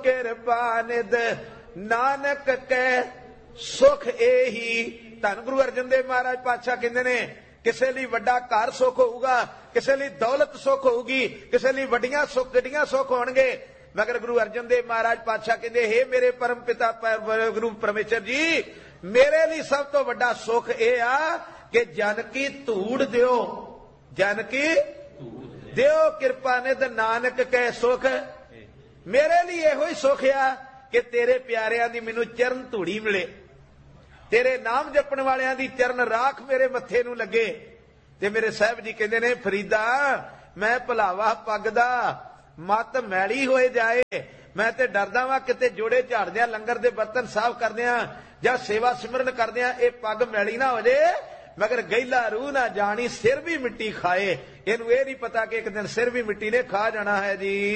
ਕਿਰਪਾ ਨਿਧ ਨਾਨਕ ਕੈ ਸੁਖ ਇਹੀ। ਧੰਨ ਗੁਰੂ ਅਰਜਨ ਦੇਵ ਮਹਾਰਾਜ ਪਾਤਸ਼ਾਹ ਕਹਿੰਦੇ ਨੇ ਕਿਸੇ ਲਈ ਵੱਡਾ ਘਰ ਸੁੱਖ ਹੋਊਗਾ, ਕਿਸੇ ਲਈ ਦੌਲਤ ਸੁੱਖ ਹੋਊਗੀ, ਕਿਸੇ ਲਈ ਵੱਡੀਆਂ ਗੱਡੀਆਂ ਸੁੱਖ ਹੋਣਗੇ, ਮਗਰ ਗੁਰੂ ਅਰਜਨ ਦੇਵ ਮਹਾਰਾਜ ਪਾਤਸ਼ਾਹ ਕਹਿੰਦੇ ਹੇ ਮੇਰੇ ਪਰਮ ਪਿਤਾ ਗੁਰੂ ਪਰਮੇਸ਼ਰ ਜੀ, ਮੇਰੇ ਲਈ ਸਭ ਤੋਂ ਵੱਡਾ ਸੁੱਖ ਇਹ ਆ ਕਿ ਜਨ ਕੀ ਧੂੜ ਦਿਓ, ਜਨ ਕੀ ਦਿਓ ਕਿਰਪਾ ਨਿਧ ਨਾਨਕ ਕੈ ਸੁਖ। ਮੇਰੇ ਲਈ ਇਹੋ ਹੀ ਸੁੱਖ ਆ ਕਿ ਤੇਰੇ ਪਿਆਰਿਆਂ ਦੀ ਮੈਨੂੰ ਚਰਨ ਧੂੜੀ ਮਿਲੇ, ਤੇਰੇ ਨਾਮ ਜਪਣ ਵਾਲਿਆਂ ਦੀ ਚਰਨ ਰਾਖ ਮੇਰੇ ਮੱਥੇ ਨੂੰ ਲੱਗੇ। ਤੇ ਮੇਰੇ ਸਾਹਿਬ ਜੀ ਕਹਿੰਦੇ ਨੇ ਫਰੀਦਾ ਮੈਂ ਭੁਲਾਵਾ ਪੱਗ ਦਾ ਮੱਤ ਮੈਲੀ ਹੋਏ ਜਾਏ, ਮੈਂ ਤੇ ਡਰਦਾ ਵਾਂ ਕਿਤੇ ਜੋੜੇ ਝਾੜਦਿਆਂ ਲੰਗਰ ਦੇ ਬਰਤਨ ਸਾਫ਼ ਕਰਦਿਆਂ ਜਾਂ ਸੇਵਾ ਸਿਮਰਨ ਕਰਦਿਆਂ ਇਹ ਪੱਗ ਮੈਲੀ ਨਾ ਹੋ ਜੇ, ਮਗਰ ਗਹਿਲਾ ਰੂਹ ਨਾ ਜਾਣੀ ਸਿਰ ਵੀ ਮਿੱਟੀ ਖਾਏ। ਇਹਨੂੰ ਇਹ ਨਹੀਂ ਪਤਾ ਕਿ ਇੱਕ ਦਿਨ ਸਿਰ ਵੀ ਮਿੱਟੀ ਨੇ ਖਾ ਜਾਣਾ ਹੈ ਜੀ।